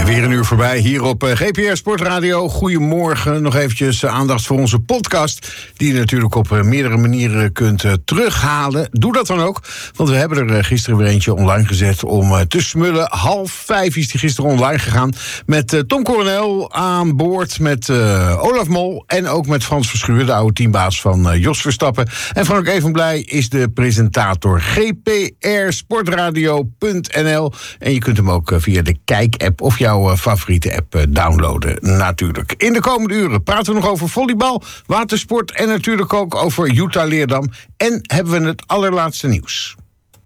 En weer een uur voorbij hier op GPR Sportradio. Goedemorgen. Nog eventjes aandacht voor onze podcast, die je natuurlijk op meerdere manieren kunt terughalen. Doe dat dan ook, want we hebben er gisteren weer eentje online gezet om te smullen. 4:30 is die gisteren online gegaan met Tom Coronel aan boord, met Olaf Mol en ook met Frans Verschuur, de oude teambaas van Jos Verstappen. En Frank Evenblij is de presentator. gprsportradio.nl. En je kunt hem ook via de Kijk-app of jouw favoriete app downloaden, natuurlijk. In de komende uren praten we nog over volleybal, watersport en natuurlijk ook over Utah Leerdam. En hebben we het allerlaatste nieuws.